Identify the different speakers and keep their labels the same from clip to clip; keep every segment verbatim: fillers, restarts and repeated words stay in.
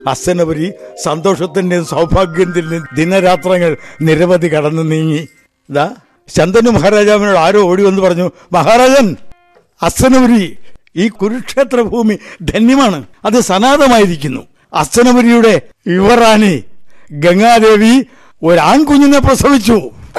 Speaker 1: അസ്സനപുരി സന്തോഷത്തിന്റെയും സൗഭാഗ്യത്തിന്റെയും ദിനരാത്രങ്ങൾ നിരവധി കടന്നു നീങ്ങി. ഇതാ ശന്തനു മഹാരാജാവിനോട് ആരോ ഓടി വന്ന് പറഞ്ഞു, മഹാരാജൻ, അസ്സനപുരി, ഈ കുരുക്ഷേത്ര ഭൂമി ധന്യമാണ്, അത് സനാതമായിരിക്കുന്നു. അസ്സനപുരിയുടെ യുവറാണി ഗംഗാദേവി ഒരാൺകുഞ്ഞിനെ പ്രസവിച്ചു.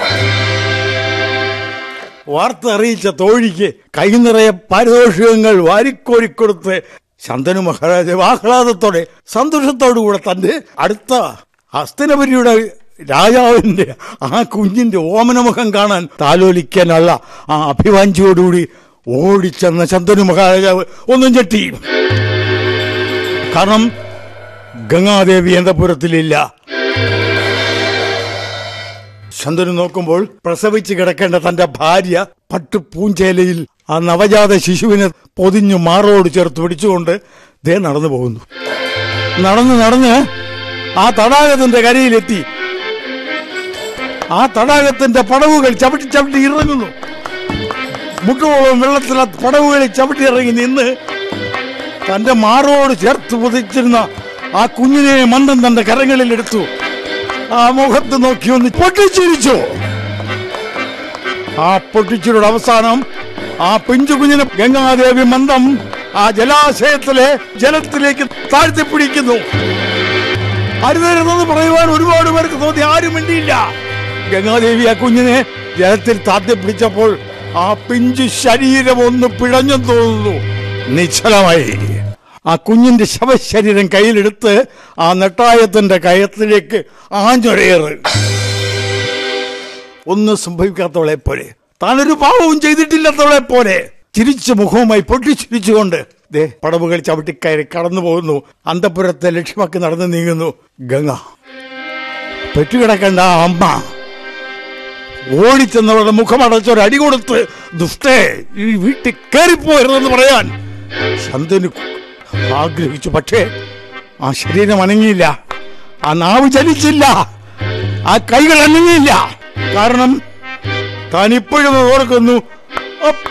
Speaker 1: വാർത്ത അറിയിച്ച തോഴിക്ക് കൈ നിറയെ പാരിതോഷികങ്ങൾ വാരിക്കോരിക്കൊടുത്ത് ശന്തനു മഹാരാജാവ് ആഹ്ലാദത്തോടെ സന്തോഷത്തോടുകൂടെ തന്റെ അടുത്ത ഹസ്തനപുരിയുടെ രാജാവിന്റെ ആ കുഞ്ഞിന്റെ ഓമനമുഖം കാണാൻ താലോലിക്കാനുള്ള ആ അഭിവാഞ്ചിയോടുകൂടി ഓടിച്ചെന്ന ശന്തനു മഹാരാജാവ് ഒന്നും ഞെട്ടി. കാരണം ഗംഗാദേവി അന്തഃപുരത്തിലില്ല. ശന്തനു നോക്കുമ്പോൾ പ്രസവിച്ച് കിടക്കേണ്ട തന്റെ ഭാര്യ പട്ടുപൂഞ്ചേലയിൽ ആ നവജാത ശിശുവിനെ പൊതിഞ്ഞു മാറോട് ചേർത്ത് പിടിച്ചുകൊണ്ട് ദേ നടന്നു പോകുന്നു. നടന്ന് നടന്ന് ആ തടാകത്തിന്റെ കരയിലെത്തി. ആ തടാകത്തിന്റെ പടവുകൾ ചവിട്ടി ചവിട്ടി ഇറങ്ങുന്നു. മുട്ടോളം വെള്ളത്തിലെ പടവുകളിൽ ചവിട്ടി ഇറങ്ങി നിന്ന് തന്റെ മാറോട് ചേർത്ത് പൊതിച്ചിരുന്ന ആ കുഞ്ഞിനെ മന്ദം തന്റെ കരങ്ങളിൽ എടുത്തു. ആ മുഖത്ത് നോക്കി ഒന്ന് പൊട്ടിച്ചിരിച്ചു. ആ പൊട്ടിച്ചിരുടെ അവസാനം ആ പിഞ്ചു കുഞ്ഞിനെ ഗംഗാദേവി മന്ദം ആ ജലാശയത്തിലെ ജലത്തിലേക്ക് താഴ്ത്തിപ്പിടിക്കുന്നു. അരുതരുതെന്ന് പറയുവാൻ ഒരുപാട് പേർക്ക് തോന്നി, ആരും വേണ്ടിയില്ല. ഗംഗാദേവി ആ കുഞ്ഞിനെ ജലത്തിൽ താഴ്ത്തിപ്പിടിച്ചപ്പോൾ ആ പിഞ്ചു ശരീരം ഒന്ന് പിഴഞ്ഞെന്ന് തോന്നുന്നു, നിശ്ചലമായി. ആ കുഞ്ഞിന്റെ ശവശരീരം കയ്യിലെടുത്ത് ആ നെട്ടായത്തിന്റെ കയത്തിലേക്ക് ആഞ്ഞൊരേറ്. ഒന്നും സംഭവിക്കാത്തവളെ പോലെ, താനൊരു പാവവും ചെയ്തിട്ടില്ലാത്തവളെ പോലെ ചിരിച്ചു മുഖവുമായി പൊട്ടിച്ചിരിച്ചുകൊണ്ട് ദേ പടവുകൾ ചവിട്ടിക്കയറി കടന്നു പോകുന്നു. അന്തഃപുരത്തെ ലക്ഷ്യമാക്കി നടന്നു നീങ്ങുന്നു ഗംഗ. പെറ്റുകിടക്കേണ്ട ആ അമ്മ ഓടിച്ചെന്നവരുടെ മുഖമടച്ചൊരടി കൊടുത്ത്, ദുഷ്ടേ, ഈ വീട്ടിൽ കയറിപ്പോയിരുന്നെന്ന് പറയാൻ ശന്തനു ആഗ്രഹിച്ചു. പക്ഷേ ആ ശരീരം അനങ്ങിയില്ല, ആ നാവ് ചലിച്ചില്ല, ആ കൈകൾ അനങ്ങിയില്ല. കാരണം താൻ ഇപ്പോഴും ഓർക്കുന്നു,